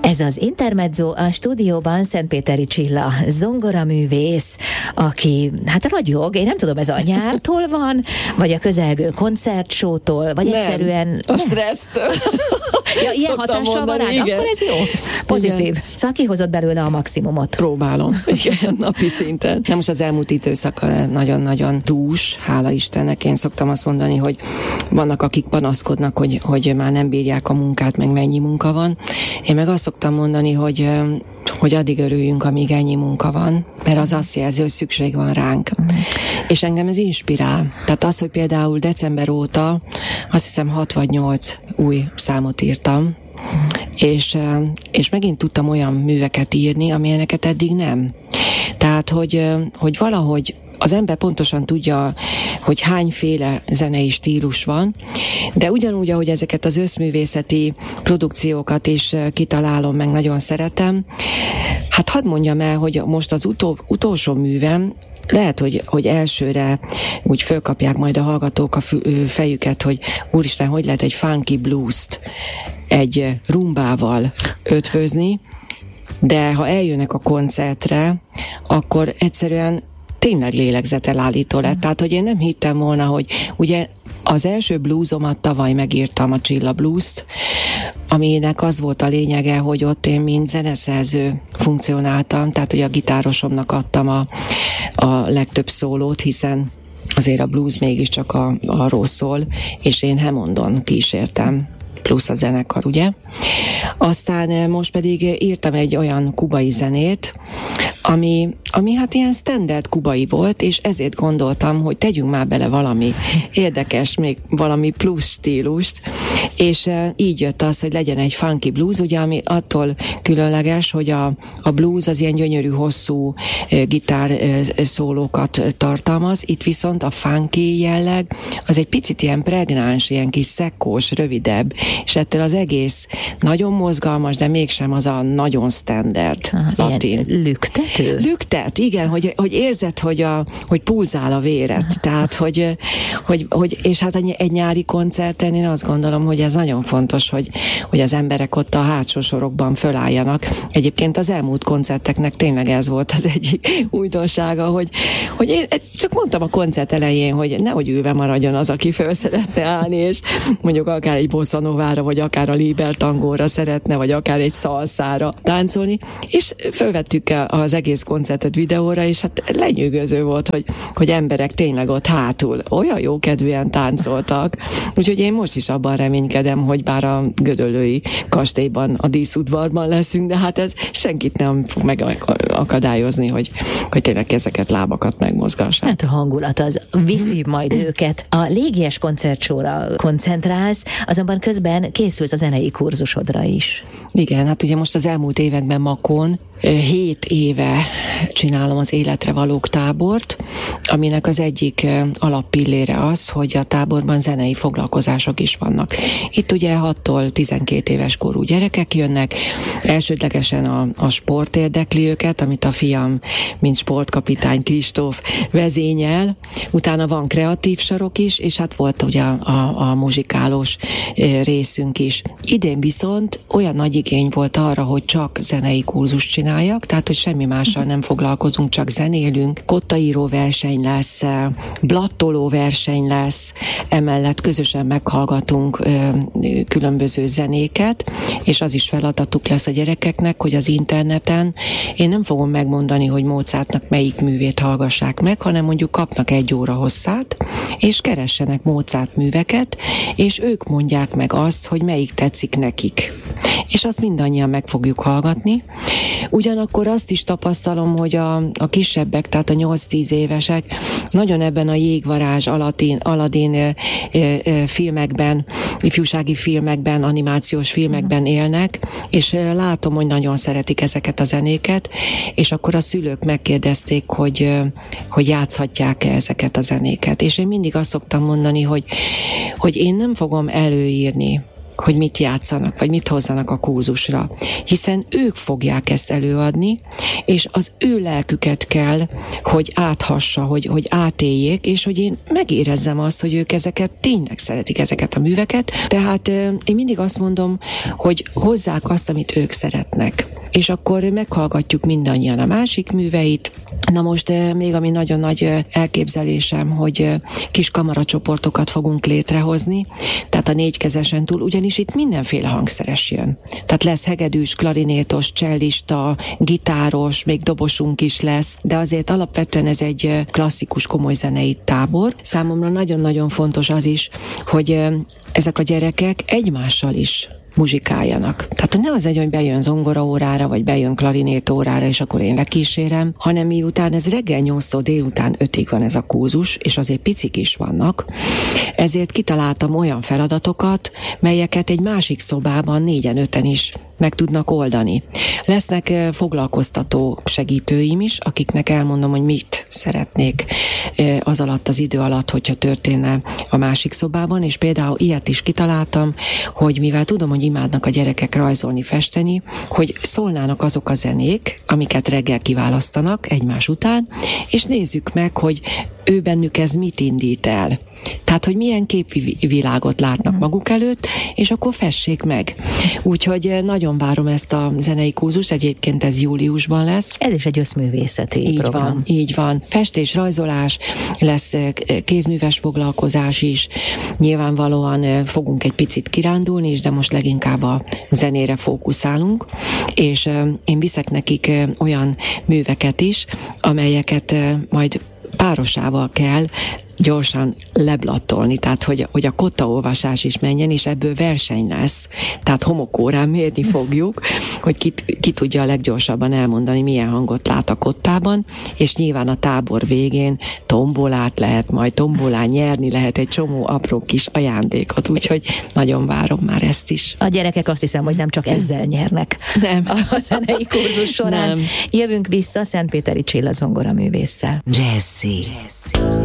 Ez az Intermezzo, a stúdióban Szentpéteri Csilla, zongoraművész, aki hát ragyog, én nem tudom, ez a nyártól van, vagy a közelgő koncertsótól, vagy nem, egyszerűen... a stressztől. Ja, ilyen hatással van rád, akkor ez jó. Pozitív. Igen. Szóval kihozott belőle a maximumot. Próbálom. Igen, napi szinten. Nem, most az elmúlt időszak nagyon-nagyon dús, hála Istennek. Én szoktam azt mondani, hogy vannak, akik panaszkodnak, hogy már nem bírják a munkát, meg mennyi munka van. Én meg azt szoktam mondani, hogy addig örüljünk, amíg ennyi munka van, mert az azt jelzi, hogy szükség van ránk. És engem ez inspirál. Tehát az, hogy például december óta azt hiszem 6 vagy 8 új számot írtam, és megint tudtam olyan műveket írni, amilyeneket eddig nem. Tehát, hogy valahogy az ember pontosan tudja, hogy hányféle zenei stílus van, de ugyanúgy, ahogy ezeket az összművészeti produkciókat is kitalálom, meg nagyon szeretem, hát hadd mondjam el, hogy most az utolsó művem, lehet, hogy elsőre úgy fölkapják majd a hallgatók a fejüket, hogy úristen, hogy lehet egy funky blues-t egy rumbával ötvözni, de ha eljönnek a koncertre, akkor egyszerűen tényleg lélegzetelállító lett. Tehát, hogy én nem hittem volna, hogy ugye az első bluesomat tavaly megírtam, a Csilla Blues-t, aminek az volt a lényege, hogy ott én mint zeneszerző funkcionáltam, tehát, hogy a gitárosomnak adtam a legtöbb szólót, hiszen azért a blues mégiscsak arról szól, és én Hammondon kísértem, plusz a zenekar, ugye? Aztán most pedig írtam egy olyan kubai zenét, ami hát ilyen standard kubai volt, és ezért gondoltam, hogy tegyünk már bele valami érdekes, még valami plusz stílust, és így jött az, hogy legyen egy funky blues, ugye, ami attól különleges, hogy a blues az ilyen gyönyörű, hosszú gitár szólókat tartalmaz, itt viszont a funky jelleg az egy picit ilyen pregnáns, ilyen kis szekkós, rövidebb, és ettől az egész nagyon mozgalmas, de mégsem az a nagyon standard latin. Lüktető? Lüktet, igen, hogy érzed, hogy pulzál a véred. Tehát, hogy és hát egy nyári koncerten én azt gondolom, hogy ez nagyon fontos, hogy az emberek ott a hátsó sorokban fölálljanak. Egyébként az elmúlt koncerteknek tényleg ez volt az egyik újdonsága, hogy én csak mondtam a koncert elején, hogy nehogy ülve maradjon az, aki föl szeretne állni, és mondjuk akár egy bossa novára, vagy akár a libertangóra szeretne, vagy akár egy szalszára táncolni, és fölvettük az egész koncertet videóra, és hát lenyűgöző volt, hogy emberek tényleg ott hátul olyan jókedvűen táncoltak. Úgyhogy én most is abban reménykedem, hogy bár a gödöllői kastélyban, a díszudvarban leszünk, de hát ez senkit nem fog megakadályozni, hogy tényleg ezeket, lábakat megmozgassák. Hát a hangulat az viszi majd őket. A légies koncertsóra koncentrálsz, azonban közben készülsz a zenei kurzusodra is. Igen, hát ugye most az elmúlt években Makón 7 éve csinálom az Életre Valók tábort, aminek az egyik alappillére az, hogy a táborban zenei foglalkozások is vannak. Itt ugye 6-tól 12 éves korú gyerekek jönnek, elsődlegesen a sport érdekli őket, amit a fiam, mint sportkapitány Kristóf vezényel, utána van kreatív sarok is, és hát volt ugye a muzsikálós részünk is. Idén viszont olyan nagy igény volt arra, hogy csak zenei kurzust csináljak, tehát hogy semmi mással nem foglalkozunk, csak zenélünk. Kottaíró verseny lesz, blattoló verseny lesz, emellett közösen meghallgatunk különböző zenéket, és az is feladatuk lesz a gyerekeknek, hogy az interneten én nem fogom megmondani, hogy Mozartnak melyik művét hallgassák meg, hanem mondjuk kapnak 1 óra hosszát, és keressenek Mozart műveket, és ők mondják meg azt, hogy melyik tetszik nekik. És azt mindannyian meg fogjuk hallgatni. Ugyanakkor azt is tapasztalom, hogy a kisebbek, tehát a 8-10 évesek nagyon ebben a Jégvarázs, Aladdin filmekben, ifjúsági filmekben, animációs filmekben élnek, és látom, hogy nagyon szeretik ezeket a zenéket, és akkor a szülők megkérdezték, hogy játszhatják-e ezeket a zenéket. És én mindig azt szoktam mondani, hogy én nem fogom előírni hogy mit játszanak, vagy mit hozzanak a kurzusra, hiszen ők fogják ezt előadni, és az ő lelküket kell, hogy áthassa, hogy átéljék, és hogy én megérezzem azt, hogy ők ezeket tényleg szeretik, ezeket a műveket. Tehát én mindig azt mondom, hogy hozzák azt, amit ők szeretnek. És akkor meghallgatjuk mindannyian a másik műveit. Na most még ami nagyon nagy elképzelésem, hogy kis kamaracsoportokat fogunk létrehozni, tehát a négykezesen túl, ugyanis itt mindenféle hangszeres jön. Tehát lesz hegedűs, klarinétos, csellista, gitáros, még dobosunk is lesz, de azért alapvetően ez egy klasszikus, komoly zenei tábor. Számomra nagyon-nagyon fontos az is, hogy ezek a gyerekek egymással is muzsikáljanak. Tehát ne az egy, hogy bejön zongoraórára, vagy bejön klarinétórára, és akkor én lekísérem, hanem miután ez reggel 8-tól délután 5-ig van ez a kurzus, és azért picik is vannak, ezért kitaláltam olyan feladatokat, melyeket egy másik szobában 4-5 is meg tudnak oldani. Lesznek foglalkoztató segítőim is, akiknek elmondom, hogy mit szeretnék az alatt, az idő alatt, hogyha történne a másik szobában, és például ilyet is kitaláltam, hogy mivel tudom, hogy imádnak a gyerekek rajzolni, festeni, hogy szólnának azok a zenék, amiket reggel kiválasztanak egymás után, és nézzük meg, hogy ő bennük ez mit indít el. Tehát, hogy milyen képvilágot látnak maguk előtt, és akkor fessék meg. Úgyhogy nagyon várom ezt a zenei kurzust, egyébként ez júliusban lesz. Ez is egy összművészeti program. Így van. Festés, rajzolás, lesz kézműves foglalkozás is. Nyilvánvalóan fogunk egy picit kirándulni is, de most leginkább a zenére fókuszálunk, és én viszek nekik olyan műveket is, amelyeket majd párosával kell gyorsan leblattolni, tehát hogy a kottaolvasás is menjen, és ebből verseny lesz. Tehát homokórán mérni fogjuk, hogy ki tudja a leggyorsabban elmondani, milyen hangot lát a kottában, és nyilván a tábor végén tombolát lehet, majd tombolán nyerni lehet egy csomó apró kis ajándékot, úgyhogy nagyon várom már ezt is. A gyerekek azt hiszem, hogy nem csak ezzel nyernek. Nem. A zenei kurzus során. Nem. Jövünk vissza Szentpéteri Csilla zongoraművésszel. Jazzy.